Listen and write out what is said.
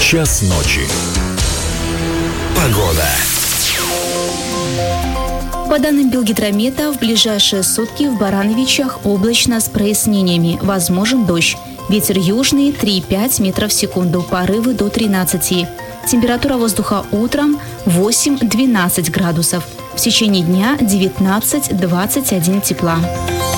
Час ночи. Погода. По данным Белгидромета, в ближайшие сутки в Барановичах облачно с прояснениями. Возможен дождь. Ветер южный 3,5 метров в секунду, порывы до 13. Температура воздуха утром 8-12 градусов. В течение дня 19-21 тепла.